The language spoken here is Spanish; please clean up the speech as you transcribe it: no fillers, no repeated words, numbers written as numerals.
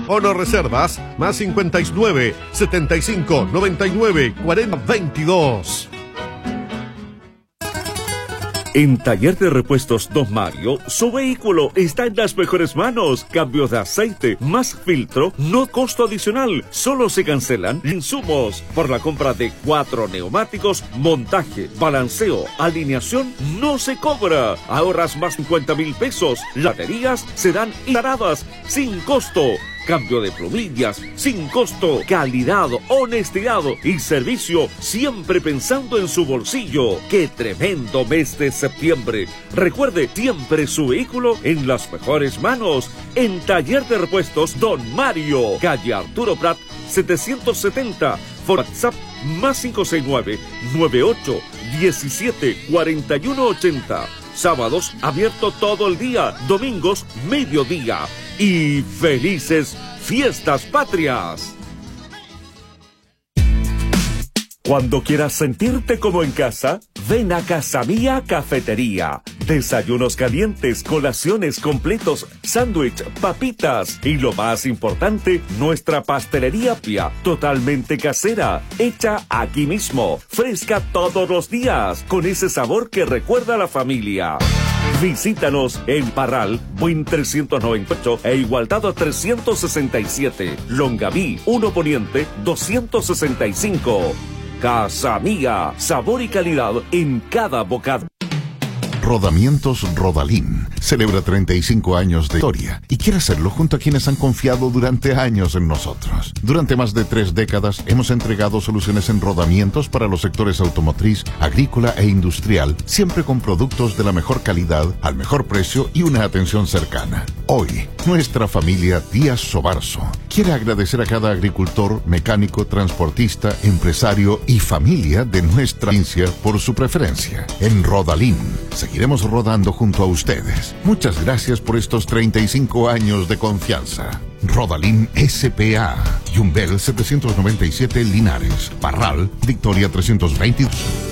Bono reservas más 59 75 99 40 22. En Taller de Repuestos Don Mario, su vehículo está en las mejores manos. Cambios de aceite, más filtro, no costo adicional. Solo se cancelan insumos. Por la compra de 4 neumáticos, montaje, balanceo, alineación, no se cobra. Ahorras más 50,000 pesos. Las baterías serán instaladas sin costo. Cambio de plumillas sin costo, calidad, honestidad y servicio, siempre pensando en su bolsillo. ¡Qué tremendo mes de septiembre! Recuerde, siempre su vehículo en las mejores manos. En Taller de Repuestos Don Mario, calle Arturo Prat 770, WhatsApp más 569-98-17-4180. Sábados abierto todo el día, domingos mediodía. Y felices fiestas patrias. Cuando quieras sentirte como en casa, ven a Casa Mía Cafetería. Desayunos calientes, colaciones completos, sándwich, papitas y lo más importante, nuestra pastelería pia, totalmente casera, hecha aquí mismo, fresca todos los días, con ese sabor que recuerda a la familia. Visítanos en Parral, Buin 398 e Igualdad 367, Longaví 1 Poniente 265. Casa Mía, sabor y calidad en cada bocado. Rodamientos Rodalín celebra 35 años de historia y quiere hacerlo junto a quienes han confiado durante años en nosotros. Durante más de 3 décadas hemos entregado soluciones en rodamientos para los sectores automotriz, agrícola e industrial, siempre con productos de la mejor calidad, al mejor precio y una atención cercana. Hoy, nuestra familia Díaz Sobarzo quiere agradecer a cada agricultor, mecánico, transportista, empresario y familia de nuestra provincia por su preferencia. En Rodalín seguiremos rodando junto a ustedes. Muchas gracias por estos 35 años de confianza. Rodalín S.p.A. Yumbel 797 Linares, Parral, Victoria 322.